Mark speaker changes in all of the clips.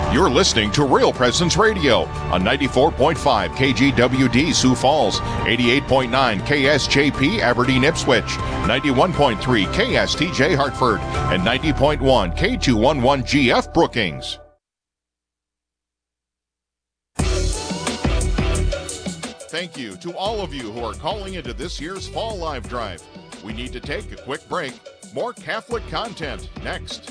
Speaker 1: You're listening to Real Presence Radio on 94.5 KGWD Sioux Falls, 88.9 KSJP Aberdeen Ipswich, 91.3 KSTJ Hartford, and 90.1 K211GF Brookings. Thank you to all of you who are calling into this year's Fall Live Drive. We need to take a quick break. More Catholic content next.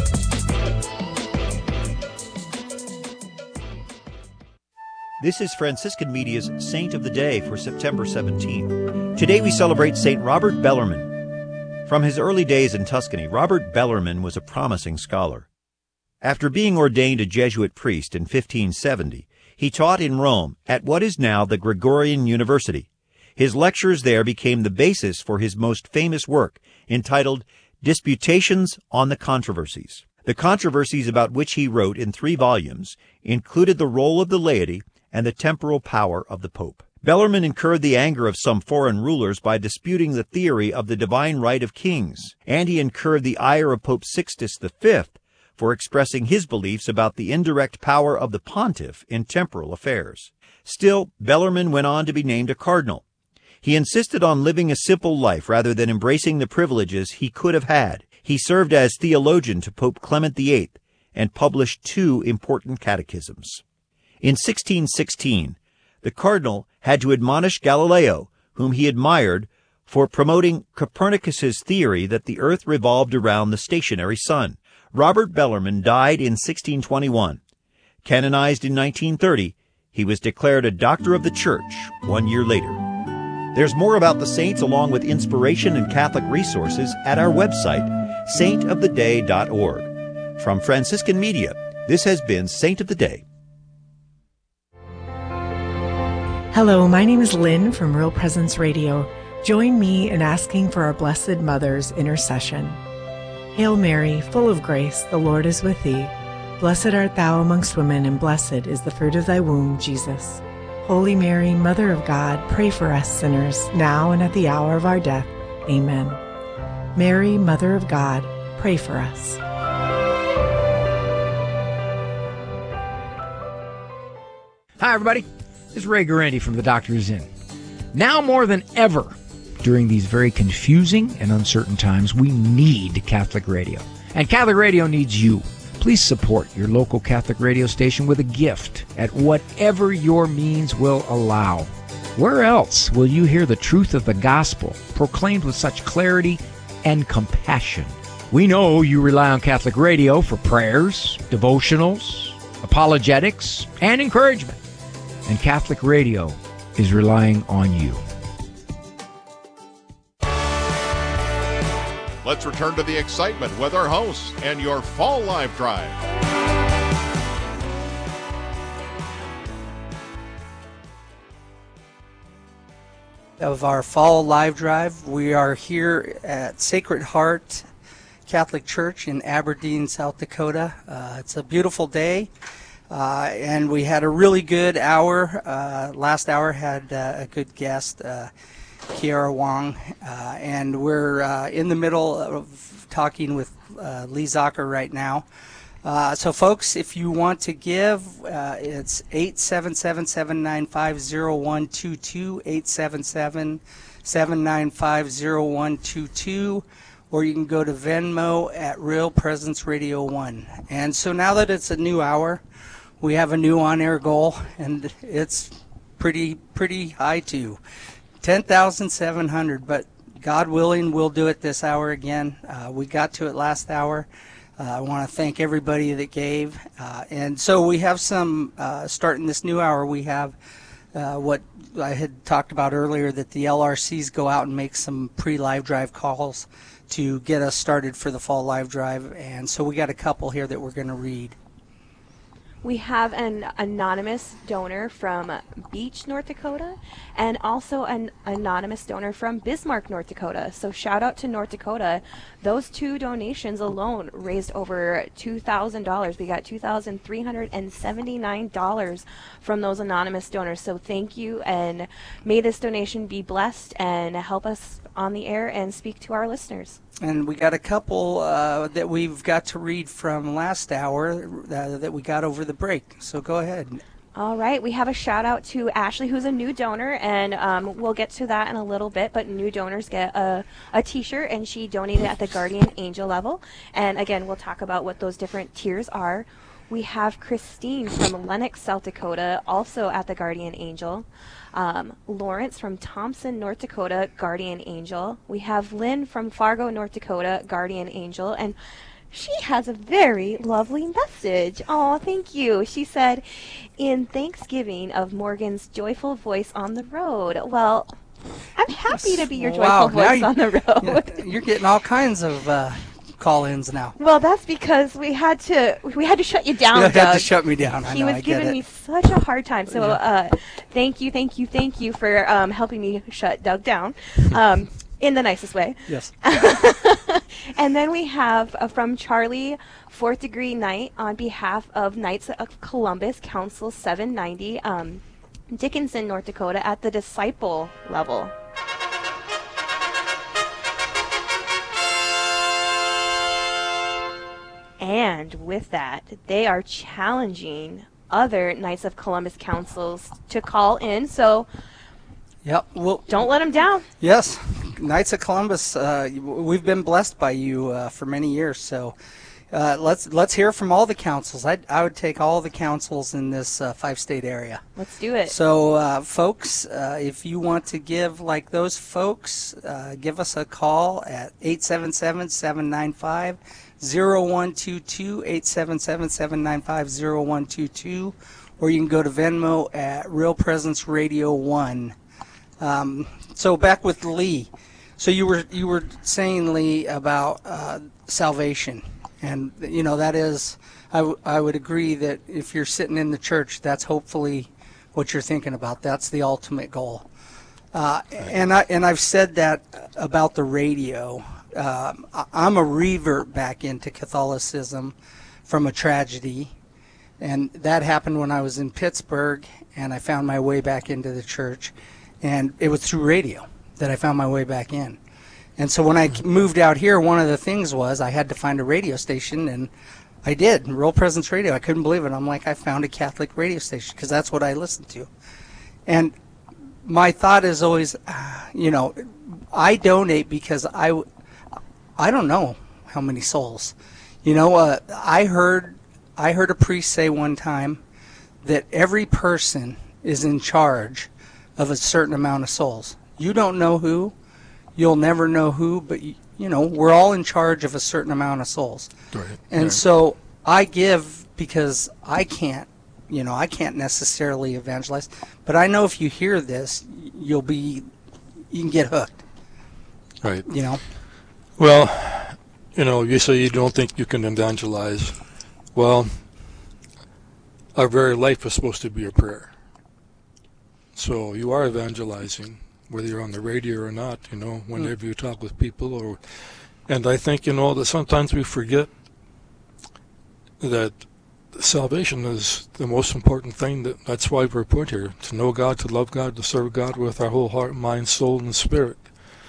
Speaker 2: This is Franciscan Media's Saint of the Day for September 17th. Today we celebrate St. Robert Bellarmine. From his early days in Tuscany, Robert Bellarmine was a promising scholar. After being ordained a Jesuit priest in 1570, he taught in Rome at what is now the Gregorian University. His lectures there became the basis for his most famous work, entitled Disputations on the Controversies. The controversies about which he wrote in 3 volumes included the role of the laity and the temporal power of the Pope. Bellarmine incurred the anger of some foreign rulers by disputing the theory of the divine right of kings, and he incurred the ire of Pope Sixtus V for expressing his beliefs about the indirect power of the pontiff in temporal affairs. Still, Bellarmine went on to be named a cardinal. He insisted on living a simple life rather than embracing the privileges he could have had. He served as theologian to Pope Clement VIII and published 2 important catechisms. In 1616, the cardinal had to admonish Galileo, whom he admired, for promoting Copernicus's theory that the earth revolved around the stationary sun. Robert Bellarmine died in 1621. Canonized in 1930, he was declared a Doctor of the Church 1 year later. There's more about the saints along with inspiration and Catholic resources at our website, saintoftheday.org. From Franciscan Media, this has been Saint of the Day.
Speaker 3: Hello, my name is Lynn from Real Presence Radio. Join me in asking for our Blessed Mother's intercession. Hail Mary, full of grace, the Lord is with thee. Blessed art thou amongst women, and blessed is the fruit of thy womb, Jesus. Holy Mary, Mother of God, pray for us sinners, now and at the hour of our death. Amen. Mary, Mother of God, pray for us.
Speaker 4: Hi, everybody. This is Ray Guarendi from The Doctor's Inn. Now more than ever, during these very confusing and uncertain times, we need Catholic radio. And Catholic radio needs you. Please support your local Catholic radio station with a gift at whatever your means will allow. Where else will you hear the truth of the gospel proclaimed with such clarity and compassion? We know you rely on Catholic radio for prayers, devotionals, apologetics, and encouragement. And Catholic radio is relying on you.
Speaker 1: Let's return to the excitement with our hosts and your Fall Live Drive.
Speaker 5: Of our Fall Live Drive, we are here at Sacred Heart Catholic Church in Aberdeen, South Dakota. It's a beautiful day, and we had a really good hour. Last hour had a good guest, Kiara Wong, and we're in the middle of talking with Lee Zocker right now. So folks, if you want to give, it's 877-795-0122, 877-795-0122, or you can go to Venmo at Real Presence Radio 1. And so now that it's a new hour, we have a new on-air goal, and it's pretty high too. 10,700, but God willing, we'll do it this hour again. We got to it last hour. I want to thank everybody that gave. And so we have some, starting this new hour, we have what I had talked about earlier, that the LRCs go out and make some pre-live drive calls to get us started for the Fall Live Drive. And so we got a couple here that we're going to read.
Speaker 6: We have an anonymous donor from Beach, North Dakota, and also an anonymous donor from Bismarck, North Dakota. So shout out to North Dakota. Those two donations alone raised over $2,000. We got $2,379 from those anonymous donors. So thank you, and may this donation be blessed and help us on the air and speak to our listeners.
Speaker 5: And we got a couple that we've got to read from last hour that we got over the break. So go ahead.
Speaker 6: All right. We have a shout out to Ashley, who's a new donor, and we'll get to that in a little bit. But new donors get a T-shirt, and she donated at the Guardian Angel level. And again, we'll talk about what those different tiers are. We have Christine from Lenox, South Dakota, also at the Guardian Angel. Lawrence from Thompson, North Dakota, Guardian Angel. We have Lynn from Fargo, North Dakota, Guardian Angel. And she has a very lovely message. Oh, thank you. She said, in Thanksgiving of Morgan's joyful voice on the road. Well, I'm happy to be your joyful voice on the road.
Speaker 5: You're getting all kinds of call-ins now.
Speaker 6: Well, that's because we had to shut you down,
Speaker 5: You
Speaker 6: Doug.
Speaker 5: had to shut me down.
Speaker 6: He was giving me such a hard time. So thank you for helping me shut Doug down in the nicest way.
Speaker 5: Yes.
Speaker 6: And then we have from Charlie, 4th Degree Knight, on behalf of Knights of Columbus, Council 790, Dickinson, North Dakota, at the disciple level. And with that, they are challenging other Knights of Columbus councils to call in. So
Speaker 5: yep. Well,
Speaker 6: don't let them down.
Speaker 5: Yes. Knights of Columbus, we've been blessed by you for many years. So let's hear from all the councils. I would take all the councils in this 5-state area.
Speaker 6: Let's do it.
Speaker 5: So, folks, if you want to give like those folks, give us a call at 877-795-0122, 877-795-0122, or you can go to Venmo at Real Presence Radio 1. So back with Lee. So you were saying, Lee, about salvation, and that is, I would agree that if you're sitting in the church, that's hopefully what you're thinking about. That's the ultimate goal. And I've said that about the radio. I'm a revert back into Catholicism from a tragedy, and that happened when I was in Pittsburgh, and I found my way back into the church, and it was through radio that I found my way back in. And so when I moved out here, one of the things was I had to find a radio station, and I did, Real Presence Radio. I couldn't believe it. I'm like, I found a Catholic radio station, because that's what I listened to. And my thought is always, I donate because I don't know how many souls. I heard a priest say one time that every person is in charge of a certain amount of souls. You don't know who, you'll never know who, but we're all in charge of a certain amount of souls.
Speaker 7: Right.
Speaker 5: And so I give because I can't necessarily evangelize, but I know if you hear this, you can get hooked.
Speaker 7: Right.
Speaker 5: Well,
Speaker 7: you say you don't think you can evangelize. Well, our very life is supposed to be a prayer. So you are evangelizing, whether you're on the radio or not, whenever you talk with people. And I think, that sometimes we forget that salvation is the most important thing. That's why we're put here, to know God, to love God, to serve God with our whole heart, mind, soul, and spirit.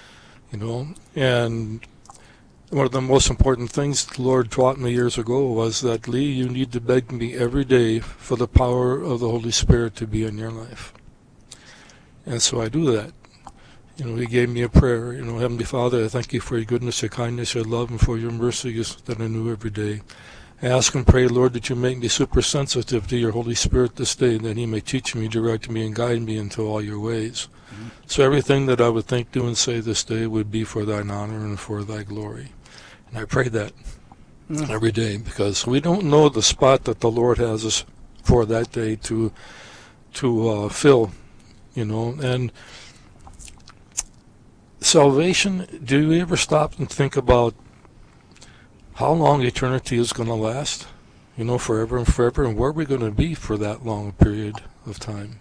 Speaker 7: And one of the most important things the Lord taught me years ago was that, Lee, you need to beg me every day for the power of the Holy Spirit to be in your life. And so I do that. He gave me a prayer. Heavenly Father, I thank you for your goodness, your kindness, your love, and for your mercies that I knew every day. I ask and pray, Lord, that you make me super sensitive to your Holy Spirit this day, that he may teach me, direct me, and guide me into all your ways. Mm-hmm. So everything that I would think, do, and say this day would be for thine honor and for thy glory. And I pray that every day, because we don't know the spot that the Lord has us for that day to fill, and salvation, do you ever stop and think about how long eternity is going to last? forever and forever, and where are we going to be for that long period of time,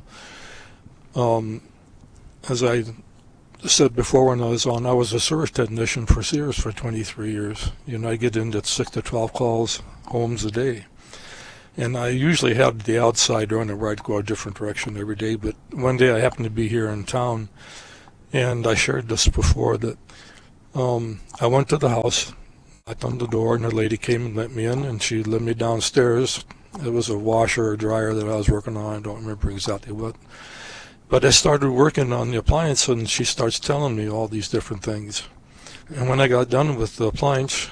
Speaker 7: As I said before when I was a service technician for Sears for 23 years. I get into 6 to 12 calls, homes a day. And I usually had the outside runner where I'd go a different direction every day, but one day I happened to be here in town, and I shared this before, that I went to the house, knocked on the door, and a lady came and let me in, and she led me downstairs. It was a washer or dryer that I was working on. I don't remember exactly what. But I started working on the appliance, and she starts telling me all these different things. And when I got done with the appliance,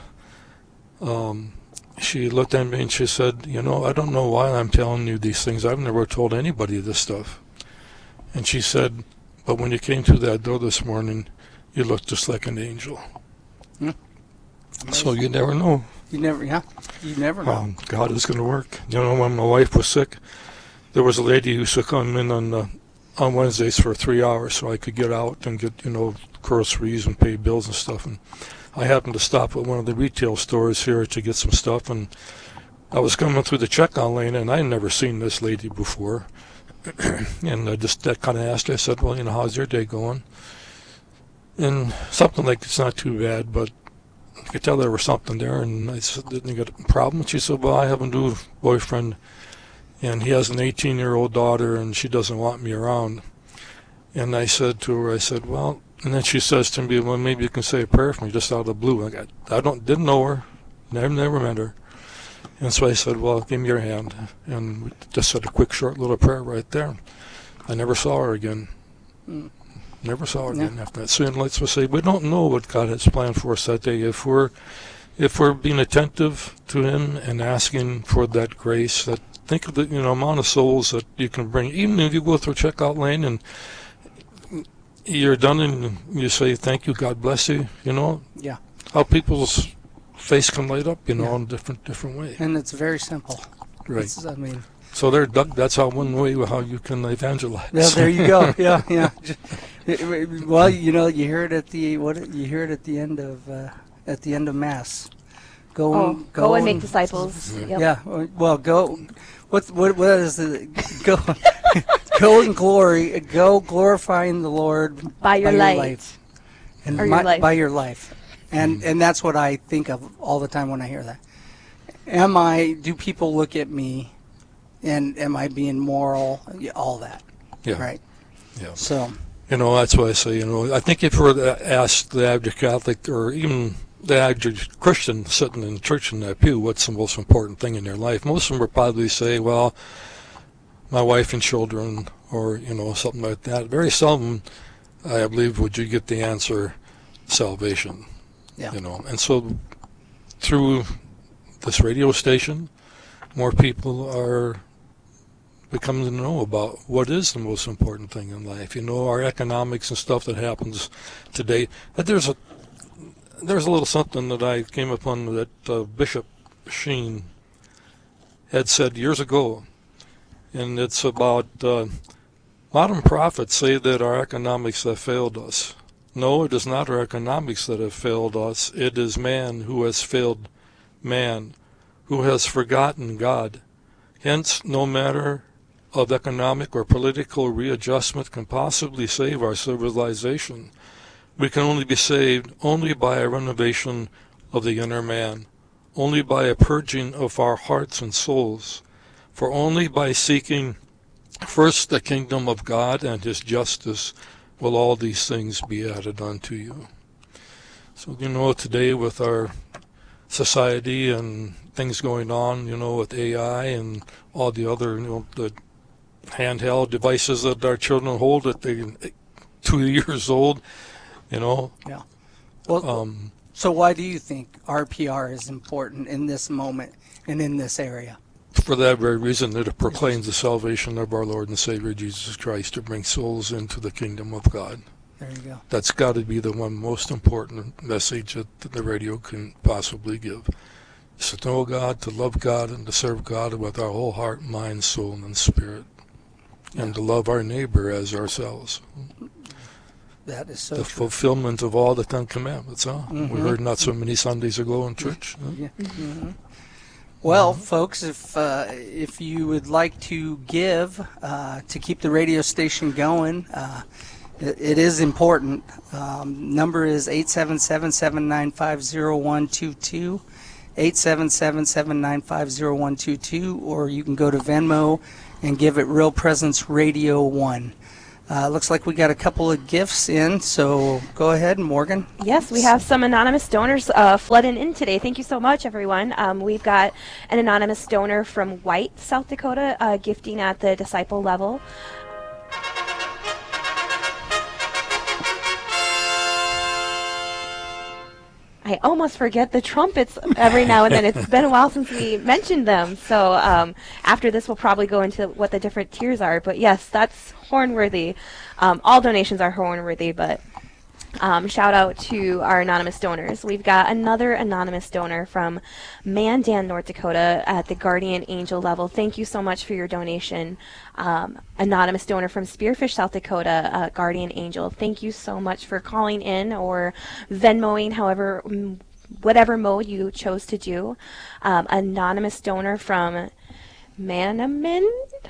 Speaker 7: she looked at me and she said, I don't know why I'm telling you these things. I've never told anybody this stuff. And she said, but when you came through that door this morning, you looked just like an angel. So you never know.
Speaker 5: You never know.
Speaker 7: God is going to work. When my wife was sick, there was a lady who used to come in on Wednesdays for 3 hours so I could get out and get, groceries and pay bills and stuff. And I happened to stop at one of the retail stores here to get some stuff, and I was coming through the checkout lane, and I'd never seen this lady before. And I just kind of asked her, I said, well, how's your day going? And something like, it's not too bad, but I could tell there was something there. And I said, didn't you get a problem? And she said, well, I have a new boyfriend, and he has an 18-year-old daughter, and she doesn't want me around. And I said to her, well, and then she says to me, well, maybe you can say a prayer for me, just out of the blue. I didn't know her, never met her. And so I said, well, give me your hand. And we just said a quick, short little prayer right there. I never saw her again. Never saw her again after that. So let's just say we don't know what God has planned for us that day. If we're being attentive to Him and asking for that grace, that think of the amount of souls that you can bring. Even if you go through checkout lane and you're done and you say thank you, God bless you.
Speaker 5: Yeah.
Speaker 7: How people's face can light up, in different ways.
Speaker 5: And it's very simple.
Speaker 7: Right. So that's one way how you can evangelize.
Speaker 5: Yeah, there you go. Yeah. Well, you hear it at the end of Mass. Go
Speaker 6: and make disciples. Yep.
Speaker 5: Yeah. Well, go. What is it? Go. Go in glory. Go glorifying the Lord
Speaker 6: by your life.
Speaker 5: And
Speaker 6: your life.
Speaker 5: By your life. And that's what I think of all the time when I hear that. Do people look at me, and am I being moral? All that.
Speaker 7: Yeah.
Speaker 5: Right.
Speaker 7: Yeah.
Speaker 5: So.
Speaker 7: That's why I say, I think if you were to ask the average Catholic or even the average Christian sitting in church in that pew, what's the most important thing in their life? Most of them would probably say, well, my wife and children, or, something like that. Very seldom, I believe, would you get the answer, salvation.
Speaker 5: Yeah.
Speaker 7: And so through this radio station, more people are becoming to know about what is the most important thing in life. Our economics and stuff that happens today. But there's a little something that I came upon that Bishop Sheen had said years ago, and it's about modern prophets say that our economics have failed us. No, it is not our economics that have failed us. It is man who has failed man, who has forgotten God. Hence, no matter of economic or political readjustment can possibly save our civilization. We can only be saved only by a renovation of the inner man, only by a purging of our hearts and souls, for only by seeking first the kingdom of God and His justice will all these things be added unto you. So, today with our society and things going on, with AI and all the other, the handheld devices that our children hold at 2 years old, Yeah.
Speaker 5: Well, so why do you think RPR is important in this moment and in this area?
Speaker 7: For that very reason, that it proclaims the salvation of our Lord and Savior Jesus Christ to bring souls into the kingdom of God.
Speaker 5: There you go.
Speaker 7: That's got to be the one most important message that the radio can possibly give. Is to know God, to love God, and to serve God with our whole heart, mind, soul, and spirit. And to love our neighbor as ourselves.
Speaker 5: That is so
Speaker 7: the
Speaker 5: true.
Speaker 7: Fulfillment of all the Ten Commandments, huh?
Speaker 5: Mm-hmm.
Speaker 7: We heard not so many Sundays ago in church. Huh?
Speaker 5: Yeah. Mm-hmm. Well, folks, if you would like to give to keep the radio station going, it is important. Number is 877-795-0122, 877-795-0122, or you can go to Venmo and give it Real Presence Radio 1. Looks like we got a couple of gifts in, so go ahead, Morgan.
Speaker 6: Yes, we have some anonymous donors flooding in today. Thank you so much, everyone. We've got an anonymous donor from White, South Dakota, gifting at the disciple level. I almost forget the trumpets every now and then. It's been a while since we mentioned them. So after this, we'll probably go into what the different tiers are. But yes, that's horn-worthy. All donations are horn-worthy, but shout out to our anonymous donors. We've got another anonymous donor from Mandan, North Dakota at the Guardian Angel level. Thank you so much for your donation. Anonymous donor from Spearfish, South Dakota, Guardian Angel. Thank you so much for calling in or Venmoing, however, whatever mode you chose to do. Anonymous donor from Manoman.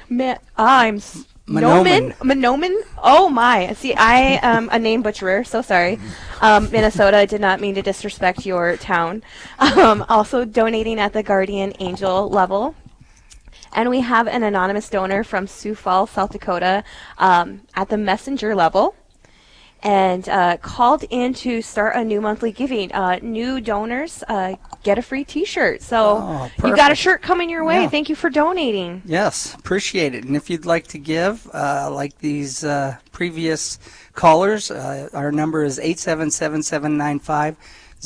Speaker 6: Oh my! See, I am a name butcherer. So sorry, Minnesota. I did not mean to disrespect your town. Also donating at the Guardian Angel level, and we have an anonymous donor from Sioux Falls, South Dakota, at the Messenger level, and called in to start a new monthly giving. New donors get a free T-shirt. So you got a shirt coming your way. Yeah. Thank you for donating.
Speaker 5: Yes, appreciate it. And if you'd like to give, like these previous callers, our number is 877-795-0122,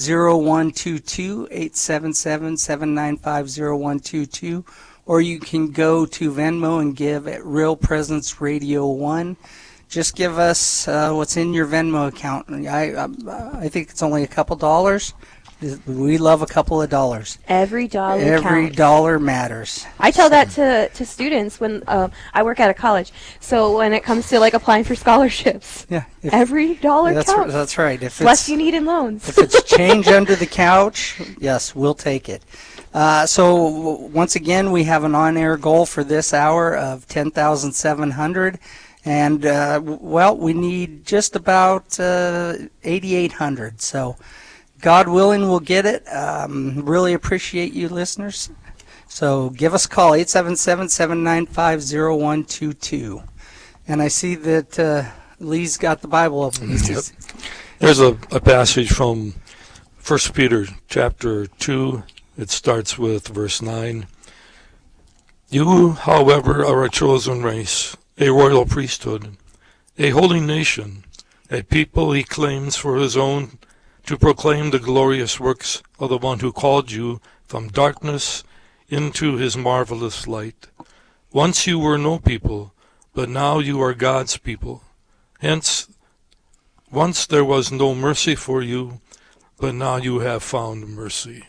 Speaker 5: 877-795-0122, or you can go to Venmo and give at Real Presence Radio 1. Just give us what's in your Venmo account. I think it's only a couple dollars. We love a couple of dollars.
Speaker 6: Every dollar
Speaker 5: Every dollar matters.
Speaker 6: I tell that to students when I work at a college. So when it comes to like applying for scholarships, every dollar counts.
Speaker 5: That's right. If
Speaker 6: less you need in loans.
Speaker 5: If it's change under the couch, yes, we'll take it. So once again, we have an on-air goal for this hour of 10,700. And, well, we need just about 8,800. So, God willing, we'll get it. Really appreciate you, listeners. So, give us a call, 877-795-0122. And I see that Lee's got the Bible open.
Speaker 7: Yep. There's a passage from 1 Peter chapter 2. It starts with verse 9. You, however, are a chosen race, a royal priesthood, a holy nation, a people he claims for his own, to proclaim the glorious works of the one who called you from darkness into his marvelous light. Once you were no people, but now you are God's people. Hence, once there was no mercy for you, but now you have found mercy.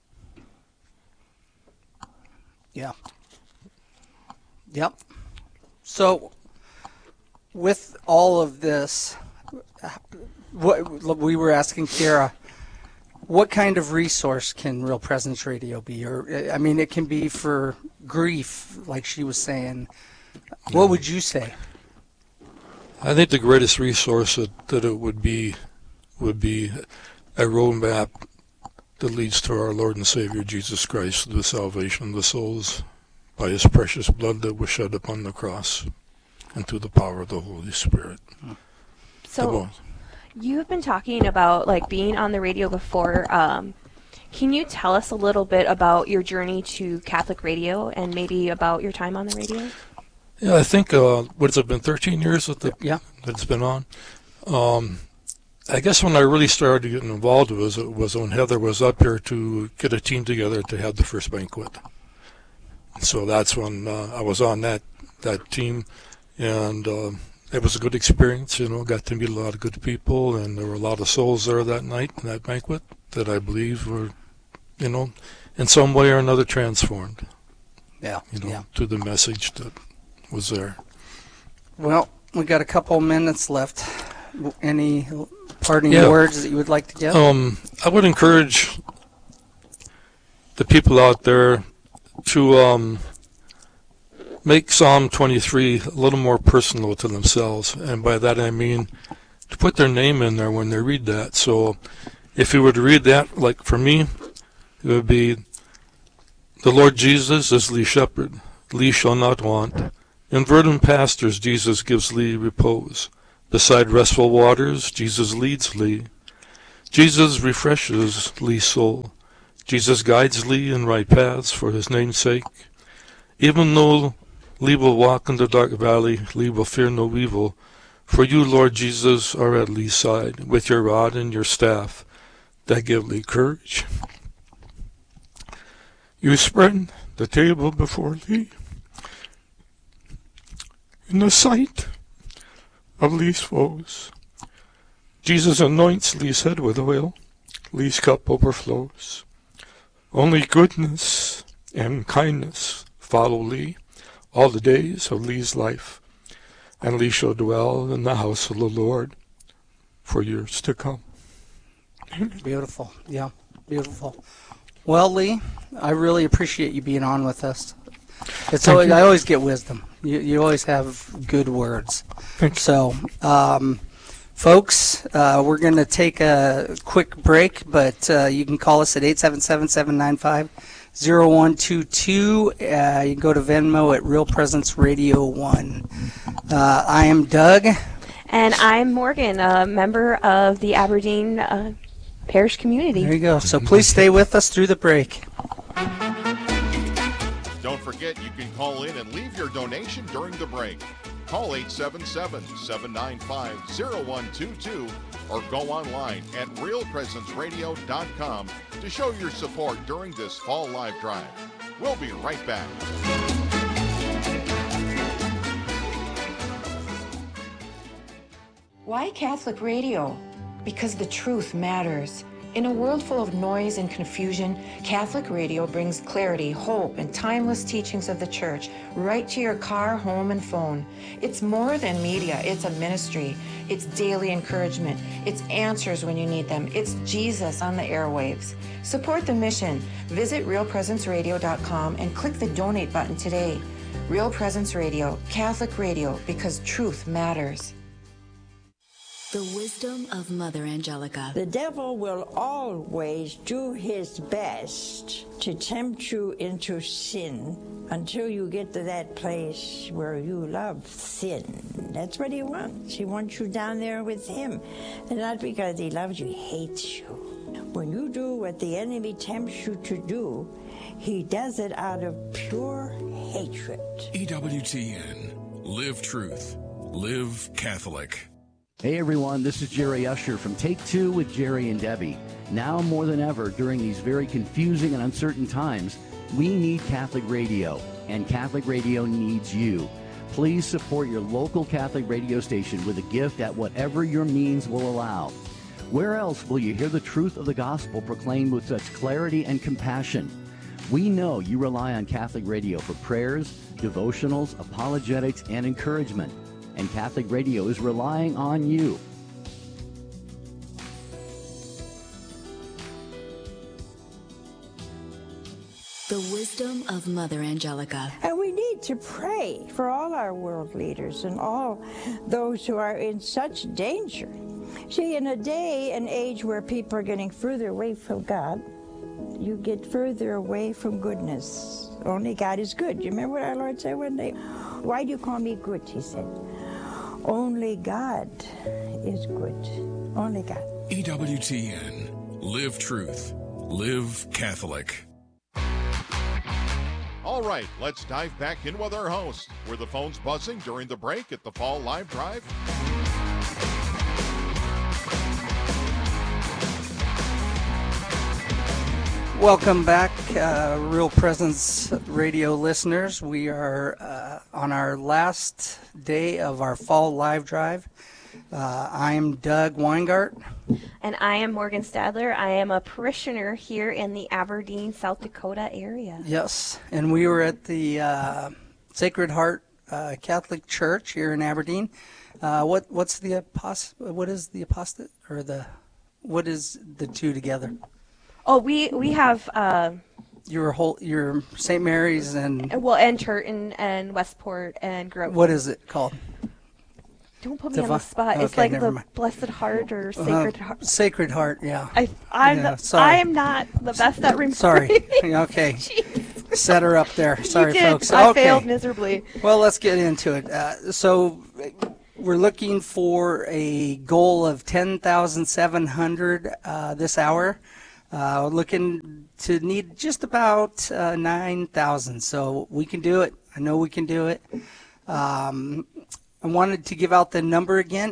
Speaker 5: Yeah. Yep. So, with all of this, what we were asking Kiara, what kind of resource can Real Presence Radio be? Or, I mean, it can be for grief, like she was saying. What would you say?
Speaker 7: I think the greatest resource that it would be a roadmap that leads to our Lord and Savior Jesus Christ, the salvation of the souls, by his precious blood that was shed upon the cross, and through the power of the Holy Spirit.
Speaker 6: So, you've been talking about like being on the radio before. Can you tell us a little bit about your journey to Catholic radio and maybe about your time on the radio?
Speaker 7: Yeah, I think, what has it been, 13 years that it's been on? I guess when I really started getting involved was when Heather was up here to get a team together to have the first banquet. So that's when I was on that team, and it was a good experience, got to meet a lot of good people, and there were a lot of souls there that night in that banquet that I believe were, in some way or another transformed. To the message that was there.
Speaker 5: Well, we got a couple minutes left. Any parting words that you would like to give?
Speaker 7: I would encourage the people out there to make Psalm 23 a little more personal to themselves. And by that I mean to put their name in there when they read that. So if you were to read that, like for me, it would be, the Lord Jesus is Lee shepherd, Lee shall not want. In verdant pastures Jesus gives Lee repose. Beside restful waters Jesus leads Lee. Jesus refreshes Lee's soul. Jesus guides Lee in right paths for his name's sake. Even though Lee will walk in the dark valley, Lee will fear no evil. For you, Lord Jesus, are at Lee's side, with your rod and your staff that give Lee courage. You spread the table before Lee in the sight of Lee's foes. Jesus anoints Lee's head with oil. Lee's cup overflows. Only goodness and kindness follow Lee all the days of Lee's life, and Lee shall dwell in the house of the Lord for years to come.
Speaker 5: Beautiful. Yeah, beautiful. Well, Lee, I really appreciate you being on with us. I always get wisdom. You always have good words. So, folks, we're going to take a quick break, but you can call us at 877-795-0122. You can go to Venmo at Real Presence Radio 1. I am Doug.
Speaker 6: And I'm Morgan, a member of the Aberdeen Parish community.
Speaker 5: There you go. So please stay with us through the break.
Speaker 1: Don't forget, you can call in and leave your donation during the break. Call 877-795-0122 or go online at realpresenceradio.com to show your support during this fall live drive. We'll be right back.
Speaker 8: Why Catholic radio? Because the truth matters. In a world full of noise and confusion, Catholic radio brings clarity, hope, and timeless teachings of the Church right to your car, home, and phone. It's more than media. It's a ministry. It's daily encouragement. It's answers when you need them. It's Jesus on the airwaves. Support the mission. Visit realpresenceradio.com and click the donate button today. Real Presence Radio, Catholic radio, because truth matters.
Speaker 9: The wisdom of Mother Angelica.
Speaker 10: The devil will always do his best to tempt you into sin until you get to that place where you love sin. That's what he wants. He wants you down there with him. And not because he loves you, he hates you. When you do what the enemy tempts you to do, he does it out of pure hatred.
Speaker 11: EWTN. Live truth. Live Catholic.
Speaker 12: Hey everyone, this is Jerry Usher from Take Two with Jerry and Debbie. Now more than ever, during these very confusing and uncertain times, we need Catholic radio, and Catholic radio needs you. Please support your local Catholic radio station with a gift at whatever your means will allow. Where else will you hear the truth of the gospel proclaimed with such clarity and compassion? We know you rely on Catholic radio for prayers, devotionals, apologetics, and encouragement. And Catholic radio is relying on you.
Speaker 9: The wisdom of Mother Angelica.
Speaker 10: And we need to pray for all our world leaders and all those who are in such danger. See, in a day and age where people are getting further away from God, you get further away from goodness. Only God is good. You remember what our Lord said one day? Why do you call me good, he said. Only God is good. Only God.
Speaker 11: EWTN. Live truth. Live Catholic.
Speaker 1: All right, let's dive back in with our host. Were the phones buzzing during the break at the Fall Live Drive?
Speaker 5: Welcome back, Real Presence Radio listeners. We are on our last day of our Fall Live Drive. I'm Doug Weingart.
Speaker 6: And I am Morgan Stadler. I am a parishioner here in the Aberdeen, South Dakota area.
Speaker 5: Yes, and we were at the Sacred Heart Catholic Church here in Aberdeen. What is the apostate, or what is the two together?
Speaker 6: Oh, we have
Speaker 5: your St. Mary's and
Speaker 6: Turton and Westport and Grove.
Speaker 5: What is it called?
Speaker 6: Don't put me on the spot. It's like the Blessed Heart or Sacred Heart.
Speaker 5: Sacred Heart, yeah.
Speaker 6: I am not the best at remembering.
Speaker 5: Sorry. Okay. Set her up there. Sorry,
Speaker 6: you did.
Speaker 5: Folks.
Speaker 6: I
Speaker 5: okay.
Speaker 6: failed miserably.
Speaker 5: Well, let's get into it. So we're looking for a goal of 10,700 this hour. Looking to need just about 9,000. So we can do it. I know we can do it. I wanted to give out the number again,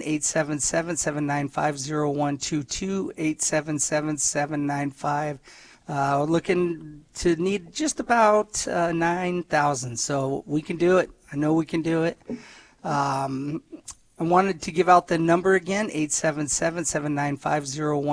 Speaker 5: 877-795-0122, 877-795. Looking to need just about 9,000. So we can do it. I know we can do it. I wanted to give out the number again, 877-795-0122.